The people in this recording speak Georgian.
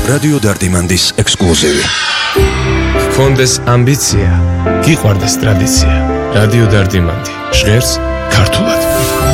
რადიო დარდიმანდის ექსკლუზივი. გქონდეს ამბიცია, გიყვარდეს ტრადიცია. რადიო დარდიმანდი, ჟღერს ქართულად.